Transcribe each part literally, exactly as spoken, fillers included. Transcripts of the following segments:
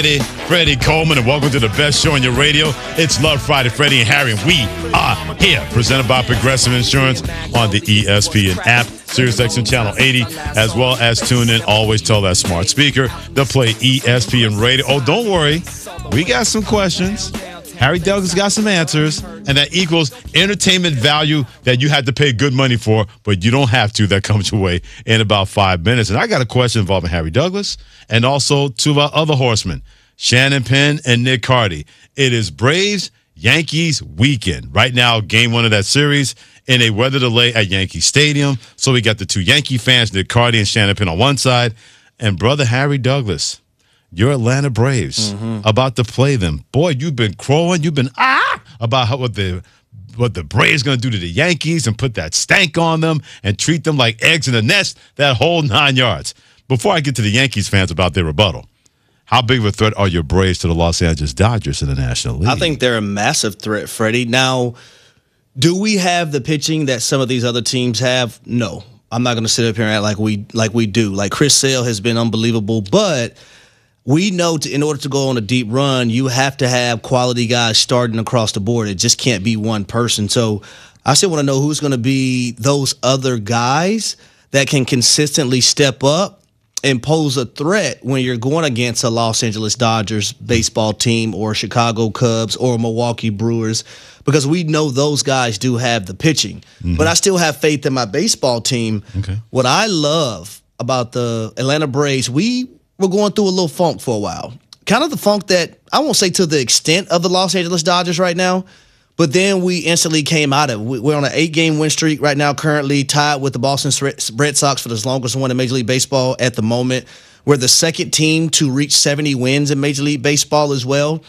Freddie Coleman, and welcome to the best show on your radio. It's Love Friday, Freddie and Harry, and we are here, presented by Progressive Insurance on the E S P N app, SiriusXM Channel eighty, as well as tune in. Always tell that smart speaker to play E S P N Radio. Oh, don't worry, we got some questions. Harry Douglas got some answers, and that equals entertainment value that you had to pay good money for, but you don't have to. That comes your way in about five minutes. And I got a question involving Harry Douglas and also two of our other horsemen, Shannon Penn and Nick Cardy. It is Braves-Yankees weekend. Right now, game one of that series in a weather delay at Yankee Stadium. So we got the two Yankee fans, Nick Cardy and Shannon Penn on one side, and brother Harry Douglas, your Atlanta Braves, mm-hmm. about to play them. Boy, you've been crowing. You've been ah about how, what the what the Braves going to do to the Yankees and put that stank on them and treat them like eggs in a nest, that whole nine yards. Before I get to the Yankees fans about their rebuttal, how big of a threat are your Braves to the Los Angeles Dodgers in the National League? I think they're a massive threat, Freddie. Now, do we have the pitching that some of these other teams have? No. I'm not going to sit up here and act like we like we do. Like Chris Sale has been unbelievable, but we know to, in order to go on a deep run, you have to have quality guys starting across the board. It just can't be one person. So I still want to know who's going to be those other guys that can consistently step up and pose a threat when you're going against a Los Angeles Dodgers baseball team or Chicago Cubs or Milwaukee Brewers, because we know those guys do have the pitching. Mm-hmm. But I still have faith in my baseball team. Okay. What I love about the Atlanta Braves, we were going through a little funk for a while. Kind of the funk that, I won't say to the extent of the Los Angeles Dodgers right now, but then we instantly came out of it. We're on an eight-game win streak right now, currently tied with the Boston Red Sox for the longest one in Major League Baseball at the moment. We're the second team to reach seventy wins in Major League Baseball as well.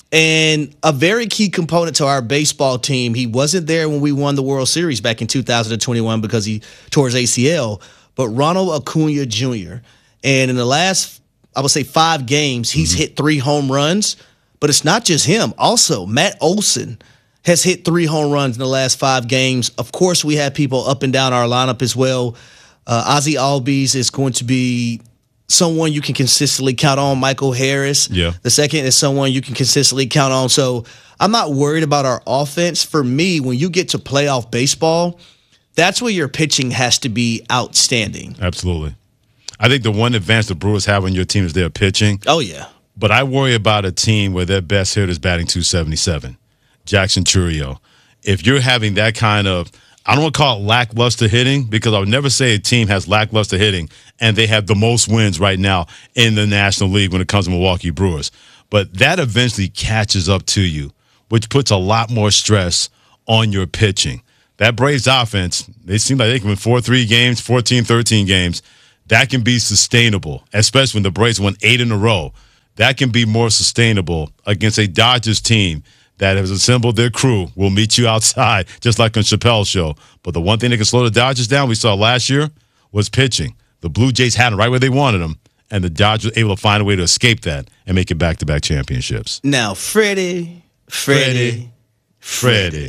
And a very key component to our baseball team, he wasn't there when we won the World Series back in two thousand twenty-one because he tore his A C L, but Ronald Acuna Junior And in the last, I would say, five games, he's mm-hmm. hit three home runs. But it's not just him. Also, Matt Olson has hit three home runs in the last five games. Of course, we have people up and down our lineup as well. Uh, Ozzie Albies is going to be someone you can consistently count on. Michael Harris, yeah. the second, is someone you can consistently count on. So I'm not worried about our offense. For me, when you get to playoff baseball, that's where your pitching has to be outstanding. Absolutely. I think the one advantage the Brewers have on your team is their pitching. Oh, yeah. But I worry about a team where their best hitter is batting two seventy-seven. Jackson Chourio. If you're having that kind of, I don't want to call it lackluster hitting, because I would never say a team has lackluster hitting and they have the most wins right now in the National League when it comes to Milwaukee Brewers. But that eventually catches up to you, which puts a lot more stress on your pitching. That Braves offense, they seem like they can win four three games, fourteen thirteen games. That can be sustainable, especially when the Braves won eight in a row. That can be more sustainable against a Dodgers team that has assembled their crew, will meet you outside, just like on Chappelle's show. But the one thing that can slow the Dodgers down, we saw last year, was pitching. The Blue Jays had them right where they wanted them, and the Dodgers were able to find a way to escape that and make it back-to-back championships. Now, Freddie, Freddie, Freddie. Freddie.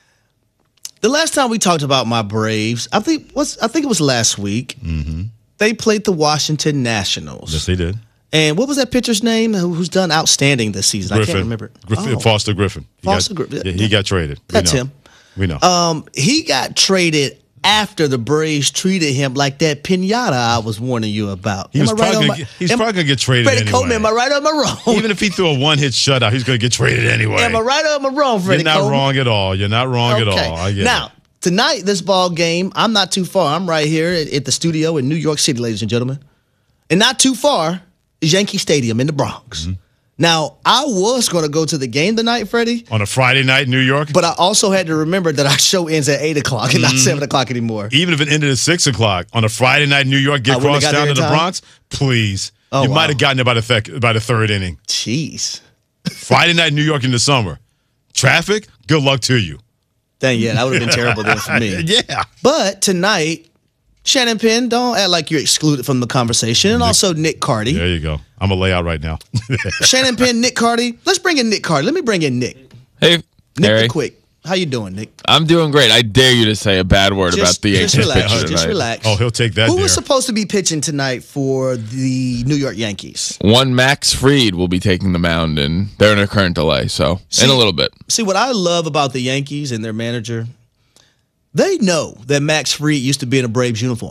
The last time we talked about my Braves, I think was I think it was last week, mm-hmm. they played the Washington Nationals. Yes, they did. And what was that pitcher's name who's done outstanding this season? Griffin. I can't remember. Griffin, oh. Foster Griffin. He Foster got, Griffin. Yeah, he got traded. That's we know. him. We know. Um, he got traded after the Braves treated him like that pinata I was warning you about. He was probably right gonna, my, he's am, probably going to get traded Freddie anyway. Coleman, am I right or am I wrong? Even if he threw a one-hit shutout, he's going to get traded anyway. Am I right or am I wrong, Freddie You're not Coleman? wrong at all. You're not wrong okay. at all. I get now, it. Tonight, this ball game, I'm not too far. I'm right here at, at the studio in New York City, ladies and gentlemen. And not too far is Yankee Stadium in the Bronx. Mm-hmm. Now, I was going to go to the game tonight, Freddie. On a Friday night in New York? But I also had to remember that our show ends at eight o'clock and mm-hmm. not seven o'clock anymore. Even if it ended at six o'clock on a Friday night in New York, get crossed down to the time? Bronx? Please. Oh, you wow. might have gotten there by the, th- by the third inning. Jeez. Friday night in New York in the summer. Traffic? Good luck to you. Dang, yeah, that would have been terrible then for me. Yeah. But tonight, Shannon Penn, don't act like you're excluded from the conversation. And Nick, also Nick Cardy. There you go. I'm going to lay out right now. Shannon Penn, Nick Cardy. Let's bring in Nick Cardy. Let me bring in Nick. Hey, Nick Harry. the Quick. How you doing, Nick? I'm doing great. I dare you to say a bad word Just, about the just Yankees relax. pitcher Just tonight. relax. Oh, he'll take that. Who dear. was supposed to be pitching tonight for the New York Yankees? One Max Fried will be taking the mound, and they're in a current delay, so See- in a little bit. See, what I love about the Yankees and their manager, they know that Max Fried used to be in a Braves uniform.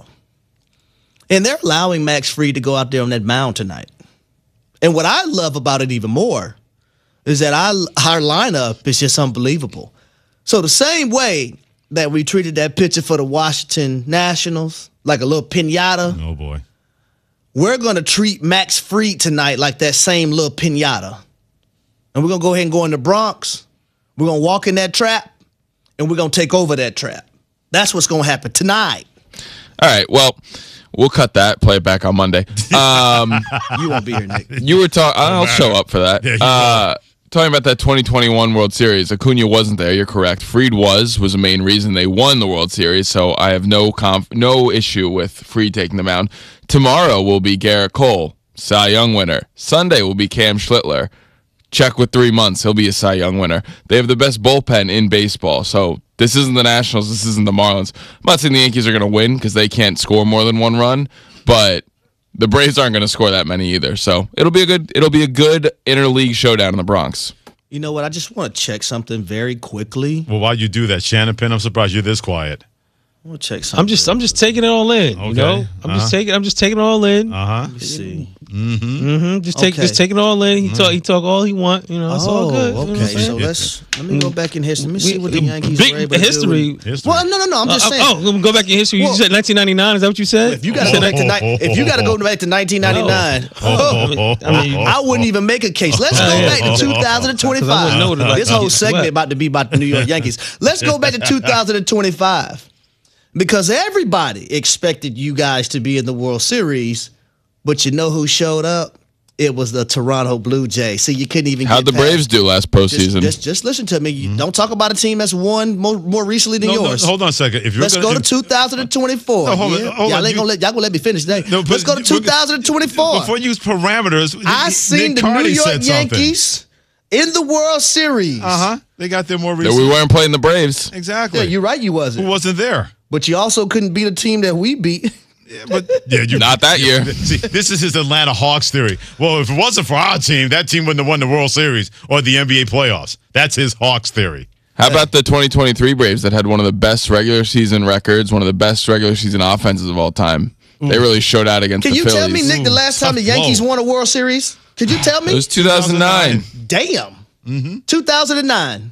And they're allowing Max Fried to go out there on that mound tonight. And what I love about it even more is that I, our lineup is just unbelievable. So the same way that we treated that pitcher for the Washington Nationals like a little piñata, Oh boy. we're going to treat Max Fried tonight like that same little piñata. And we're going to go ahead and go in the Bronx. We're going to walk in that trap, and we're going to take over that trap. That's what's going to happen tonight. All right, well, we'll cut that, play it back on Monday. Um, You won't be here, Nick. you were talking, I'll show up for that. Yeah, you uh, talking about that twenty twenty-one World Series, Acuna wasn't there, you're correct. Fried was, was the main reason they won the World Series, so I have no conf- no issue with Fried taking the mound. Tomorrow will be Garrett Cole, Cy Young winner. Sunday will be Cam Schlittler. Check with three months, he'll be a Cy Young winner. They have the best bullpen in baseball, so this isn't the Nationals, this isn't the Marlins. I'm not saying the Yankees are going to win because they can't score more than one run, but the Braves aren't going to score that many either. So it'll be a good it'll be a good interleague showdown in the Bronx. You know what? I just want to check something very quickly. Well, why you do that, Shannon Penn? I'm surprised you're this quiet. I want to check something. I'm just I'm just taking it all in. Okay. You know, I'm Uh-huh. just taking I'm just taking it all in. Uh huh. Let me see. Mm-hmm. Just take Okay. just taking it all in. He talk he talk all he want. You know, it's all good. You know what I'm okay. saying? So let's let me go back in history. Let me see what the We- Yankees big were able to history. do. History. Well, no, no, no. I'm just Uh, saying. oh, oh, go back in history. Well- you said nineteen ninety-nine. Is that what you said? If you got to go back to ni- if you got to go back to nineteen ninety-nine, Oh, I mean, I wouldn't even make a case. Let's go Yeah. back to Because I wouldn't know twenty twenty-five. that, This like, whole get segment swept. about to be about the New York Yankees. Let's go back to two thousand twenty-five because everybody expected you guys to be in the World Series, but you know who showed up? It was the Toronto Blue Jays. See, you couldn't even. How'd get the past- Braves do last Just, postseason? just, just listen to me. You don't talk about a team that's won more, more recently than no, no, yours. hold on a second. If you're Let's gonna, go to two thousand twenty-four. No, hold on, Yeah? hold y'all on. ain't You- gonna let y'all gonna let me finish today. No, but Let's go to we're- two thousand twenty-four. Before you use parameters, I seen Nick the New Carty York said something. Yankees in the World Series. Uh huh. They got there more that recently. we weren't playing the Braves. Exactly. Yeah, you're right. You Who wasn't, wasn't there? but you also couldn't beat a team that we beat. Yeah, but yeah, you Not that year. See, this is his Atlanta Hawks theory. Well, if it wasn't for our team, that team wouldn't have won the World Series or the N B A playoffs. That's his Hawks theory. How about the twenty twenty-three Braves that had one of the best regular season records, one of the best regular season offenses of all time? They really showed out against Can the you Phillies. tell me, Nick, the Ooh, last time the tough Yankees blow. won a World Series? Could you tell me? It was two thousand nine. Damn. two thousand nine.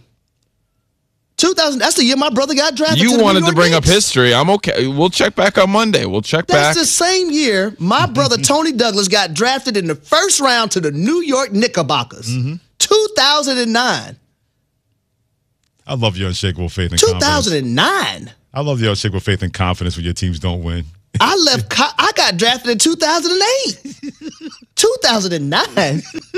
two thousand. That's the year my brother got drafted. to You the New wanted to York bring up Knicks. history. I'm okay. We'll check back on Monday. We'll check That's back. the same year my brother Tony Douglas got drafted in the first round to the New York Knickerbockers. two thousand nine. I love your unshakable faith and confidence. two thousand nine. I love your unshakable faith and confidence when your teams don't win. I left. Co- I got drafted in two thousand eight. two thousand nine.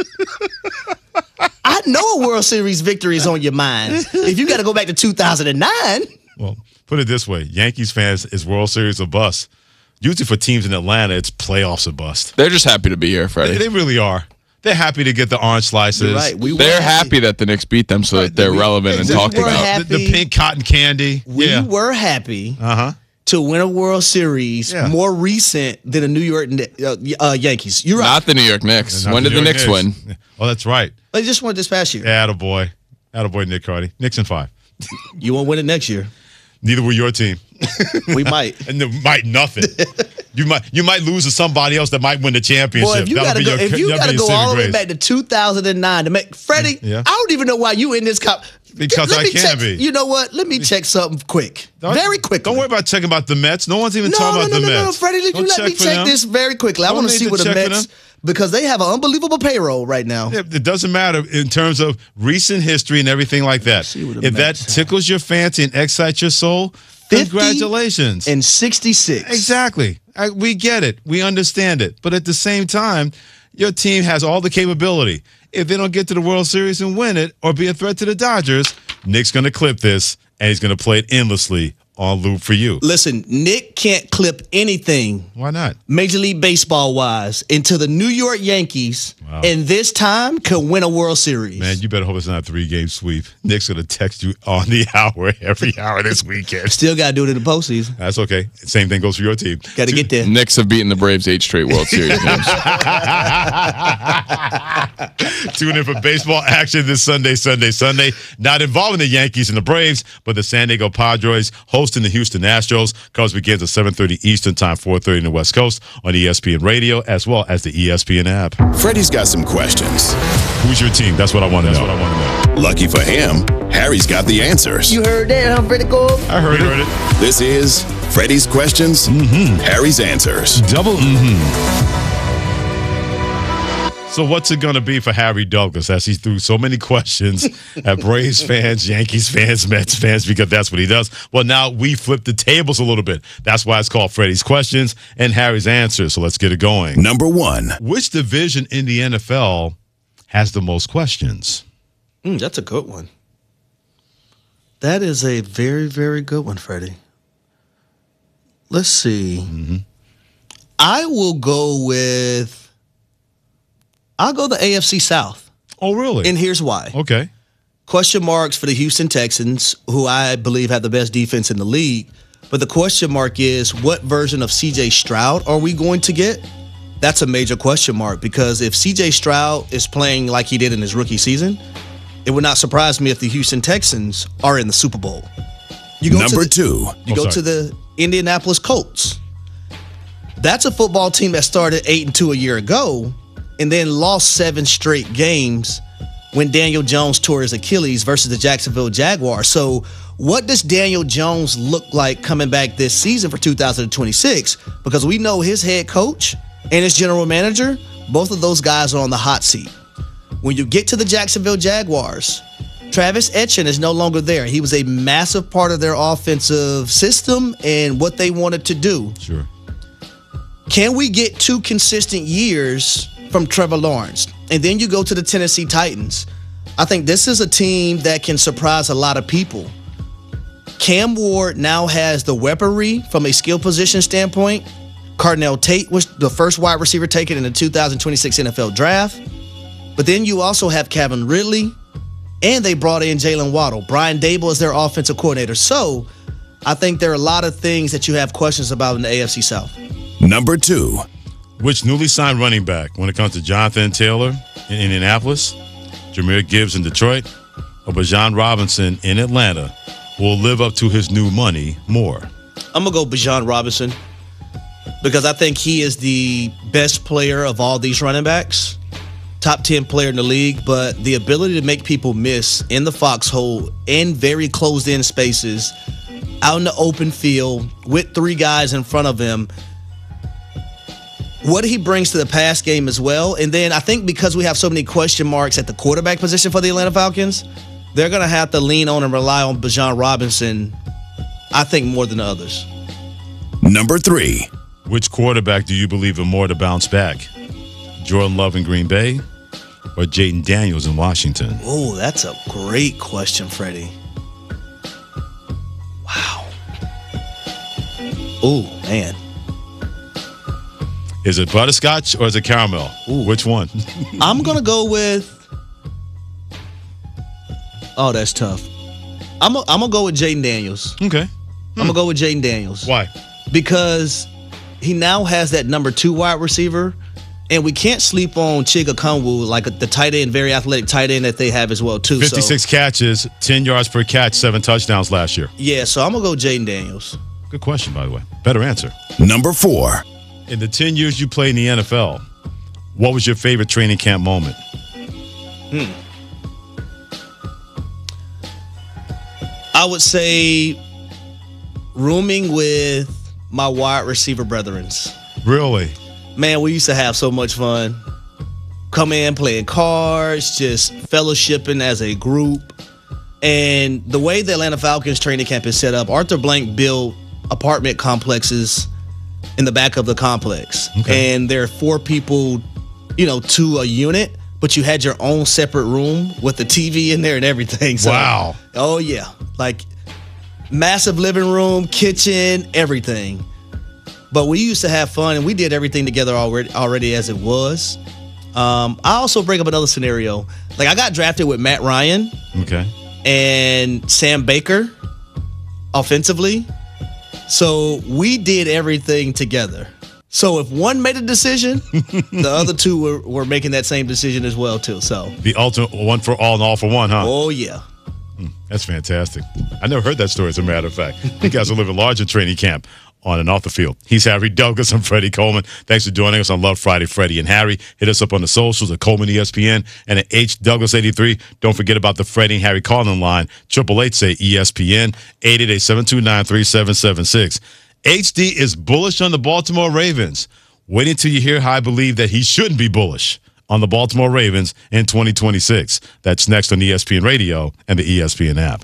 I know a World Series victory is on your mind. If you got to go back to two thousand nine. Well, put it this way: Yankees fans is World Series a bust. Usually for teams in Atlanta, it's playoffs a bust. They're just happy to be here, Freddie. They, they really are. They're happy to get the orange slices. You're right. We were They're happy that the Knicks beat them so that they're We- relevant and we talked were about. happy. The, the pink cotton candy. We yeah. were happy Uh huh. to win a World Series Yeah. more recent than the New York uh, uh, Yankees. You're right. Not the New York Knicks. Not When did the New York Knicks win? Oh, that's right. They just won this past year. Attaboy. Attaboy, Nick Carty. Knicks in five. You won't win it next year. Neither will your team. We might. And they might nothing. you might you might lose to somebody else that might win the championship. Boy, if you That'll gotta be go, your- if you that'll gotta be go your all the saving way grace. back to two thousand nine to make Freddie, Yeah. I don't even know why you in this cop. Because Let I me can check, be. You know what? Let me check something quick, Don't- very quick. Don't worry about checking about the Mets. No one's even No, talking no, about no, the no, no, no, Mets. Freddie, let, Don't you let me for check them. this very quickly. I Don't want to need see to what the check for Mets them. because they have an unbelievable payroll right now. Yeah, it doesn't matter in terms of recent history and everything like that. see what the If that Mets have. tickles your fancy and excites your soul, fifty congratulations. and sixty-six. Exactly. I, we get it. We understand it. But at the same time, your team has all the capability. If they don't get to the World Series and win it or be a threat to the Dodgers, Nick's going to clip this, and he's going to play it endlessly on loop for you. Listen, Nick can't clip anything. Why not? Major League Baseball wise into the New York Yankees, Wow. and this time can win a World Series. Man, you better hope it's not a three-game sweep. Nick's going to text you on the hour every hour this weekend. Still got to do it in the postseason. That's okay. Same thing goes for your team. Got to get there. Knicks have beaten the Braves eight straight World Series games. Tune in for baseball action this Sunday, Sunday, Sunday. Not involving the Yankees and the Braves, but the San Diego Padres hosting the Houston Astros. Coverage begins at seven thirty Eastern Time, four thirty in the West Coast on E S P N Radio, as well as the E S P N app. Freddie's got some questions. Who's your team? That's what I want to know. That's what I want to know. Lucky for him, Harry's got the answers. You heard that, huh, Freddie Cole? I heard, heard it. This is Freddie's Questions, Mm-hmm. Harry's Answers. Double mm-hmm. So what's it going to be for Harry Douglas as he threw so many questions at Braves fans, Yankees fans, Mets fans, because that's what he does? Well, now we flip the tables a little bit. That's why it's called Freddie's Questions and Harry's Answers. So let's get it going. Number one. Which division in the N F L has the most questions? Mm, that's a good one. That is a very, very good one, Freddie. Let's see. Mm-hmm. I will go with, I'll go the A F C South. Oh, really? And here's why. Okay. Question marks for the Houston Texans, who I believe have the best defense in the league. But the question mark is, what version of C J Stroud are we going to get? That's a major question mark, because if C J Stroud is playing like he did in his rookie season, it would not surprise me if the Houston Texans are in the Super Bowl. You go Number to the, two. You Oh, go sorry. to the Indianapolis Colts. That's a football team that started eight and two a year ago and then lost seven straight games when Daniel Jones tore his Achilles versus the Jacksonville Jaguars. So what does Daniel Jones look like coming back this season for two thousand twenty-six? Because we know his head coach and his general manager, both of those guys are on the hot seat. When you get to the Jacksonville Jaguars, Travis Etienne is no longer there. He was a massive part of their offensive system and what they wanted to do. Sure. Can we get two consistent years from Trevor Lawrence? And then you go to the Tennessee Titans. I think this is a team that can surprise a lot of people. Cam Ward now has the weaponry from a skill position standpoint. Cardinal Tate was the first wide receiver taken in the two thousand twenty-six N F L Draft. But then you also have Kevin Ridley, and they brought in Jalen Waddle. Brian Dable is their offensive coordinator. So I think there are a lot of things that you have questions about in the A F C South. Number two. Which newly signed running back, when it comes to Jonathan Taylor in Indianapolis, Jahmyr Gibbs in Detroit, or Bijan Robinson in Atlanta, will live up to his new money more? I'm going to go Bijan Robinson because I think he is the best player of all these running backs. Top ten player in the league, but the ability to make people miss in the foxhole in very closed-in spaces, out in the open field with three guys in front of him, what he brings to the pass game as well. And then I think because we have so many question marks at the quarterback position for the Atlanta Falcons, they're going to have to lean on and rely on Bijan Robinson, I think, more than others. Number three. Which quarterback do you believe in more to bounce back? Jordan Love in Green Bay or Jaden Daniels in Washington? Oh, that's a great question, Freddie. Wow. Oh, man. Is it butterscotch or is it caramel? Ooh. Which one? I'm going to go with... Oh, that's tough. I'm going I'm to go with Jaden Daniels. Okay. I'm going to go with Jaden Daniels. Why? Because he now has that number two wide receiver, and we can't sleep on Chiga Konwu, like the tight end, very athletic tight end that they have as well, too. fifty-six so, catches, ten yards per catch, seven touchdowns last year. Yeah, so I'm going to go Jaden Daniels. Good question, by the way. Better answer. Number four. In the ten years you played in the N F L, what was your favorite training camp moment? Hmm. I would say rooming with my wide receiver brethrens. Really? Man, we used to have so much fun. Come in playing cards, just fellowshipping as a group. And the way the Atlanta Falcons training camp is set up, Arthur Blank built apartment complexes in the back of the complex. Okay. And there are four people, you know, to a unit, but you had your own separate room with the T V in there and everything. So, wow. Oh, yeah. Like, massive living room, kitchen, everything. But we used to have fun, and we did everything together already, already as it was. Um, I also bring up another scenario. Like, I got drafted with Matt Ryan. Okay. And Sam Baker offensively. So we did everything together. So if one made a decision, the other two were, were making that same decision as well, too. So the ultimate one for all and all for one, huh? Oh, yeah. Mm, that's fantastic. I never heard that story, as a matter of fact. You guys are living large in training camp on and off the field. He's Harry Douglas. I'm Freddie Coleman. Thanks for joining us on Love Friday, Freddie and Harry. Hit us up on the socials at Coleman E S P N and at H Douglas eighty-three. Don't forget about the Freddie and Harry calling line, triple eight say E S P N, eight eight eight, seven two nine, three seven seven six. H D is bullish on the Baltimore Ravens. Wait until you hear how I believe that he shouldn't be bullish on the Baltimore Ravens in twenty twenty-six. That's next on E S P N Radio and the E S P N app.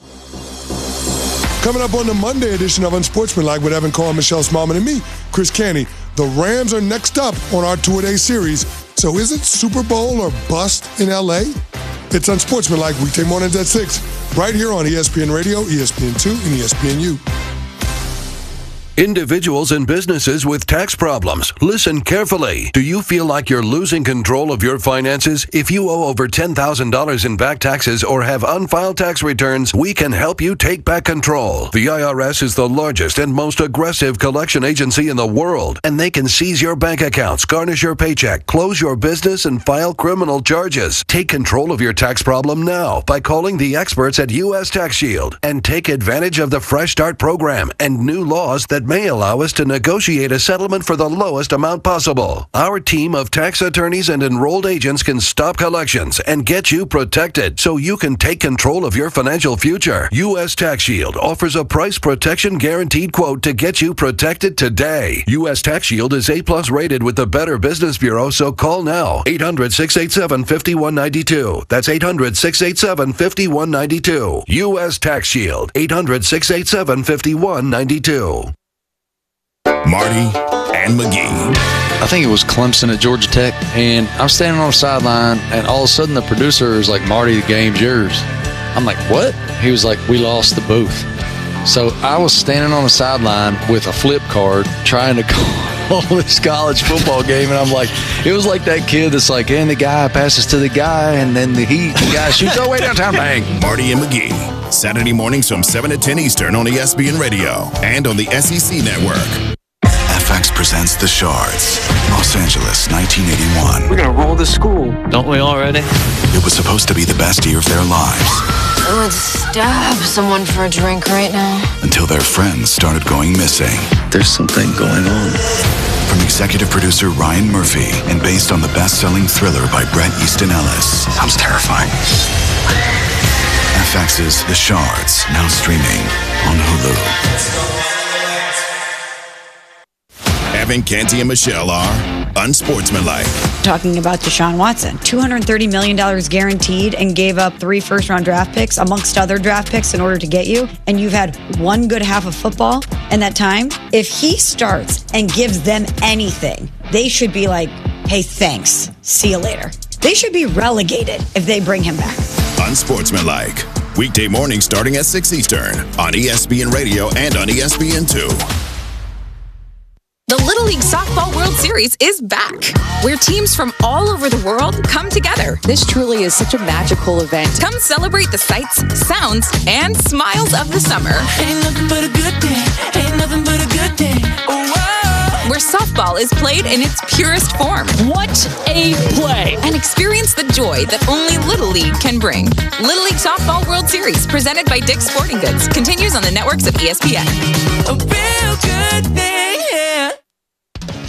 Coming up on the Monday edition of Unsportsmanlike with Evan Cohen, Michelle Smallman, and me, Chris Canty. The Rams are next up on our two-a-day series. So is it Super Bowl or bust in L A? It's Unsportsmanlike weekday mornings at six, right here on E S P N Radio, E S P N two, and E S P N U. Individuals and businesses with tax problems, listen carefully. Do you feel like you're losing control of your finances? If you owe over ten thousand dollars in back taxes or have unfiled tax returns, we can help you take back control. The I R S is the largest and most aggressive collection agency in the world, and they can seize your bank accounts, garnish your paycheck, close your business, and file criminal charges. Take control of your tax problem now by calling the experts at U S Tax Shield and take advantage of the Fresh Start program and new laws that may allow us to negotiate a settlement for the lowest amount possible. Our team of tax attorneys and enrolled agents can stop collections and get you protected so you can take control of your financial future. U S Tax Shield offers a price protection guaranteed quote to get you protected today. U S Tax Shield is A plus rated with the Better Business Bureau, so call now. eight hundred, six eight seven, five one nine two. That's eight hundred, six eight seven, five one nine two. U S Tax Shield. eight hundred, six eight seven, five one nine two. Marty and McGee. I think it was Clemson at Georgia Tech, and I'm standing on the sideline, and all of a sudden the producer is like, "Marty, the game's yours." I'm like, "What?" He was like, "We lost the booth." So I was standing on the sideline with a flip card trying to call this college football game, and I'm like, it was like that kid that's like, and the guy passes to the guy, and then the, he, the guy shoots all the way downtown, bang. Marty and McGee. Saturday mornings from seven to ten Eastern on E S P N Radio and on the S E C Network. F X presents The Shards, Los Angeles, nineteen eighty-one. We're gonna roll the school, don't we already? It was supposed to be the best year of their lives. I would stab someone for a drink right now. Until their friends started going missing. There's something going on. From executive producer Ryan Murphy and based on the best-selling thriller by Bret Easton Ellis. Sounds terrifying. F X's The Shards, now streaming on Hulu. Evan, Canty, and Michelle are Unsportsmanlike. Talking about Deshaun Watson. two hundred thirty million dollars guaranteed and gave up three first-round draft picks amongst other draft picks in order to get you. And you've had one good half of football in that time. If he starts and gives them anything, they should be like, hey, thanks. See you later. They should be relegated if they bring him back. Unsportsmanlike. Weekday morning starting at six Eastern on E S P N Radio and on E S P N two. The Little League Softball World Series is back, where teams from all over the world come together. This truly is such a magical event. Come celebrate the sights, sounds, and smiles of the summer. Ain't nothing but a good day. Ain't nothing but a good day. Oh, whoa. Where softball is played in its purest form. What a play! And experience the joy that only Little League can bring. Little League Softball World Series, presented by Dick's Sporting Goods, continues on the networks of E S P N. A real good day, yeah.